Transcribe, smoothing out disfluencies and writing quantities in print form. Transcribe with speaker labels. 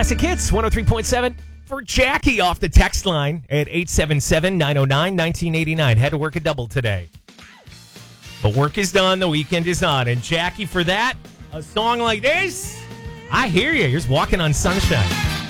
Speaker 1: Classic Hits 103.7 for Jackie off the text line at 877-909-1989. Had to work a double today. But work is done. The weekend is on. And Jackie, for that, a song like this, I hear you. You're just walking on sunshine.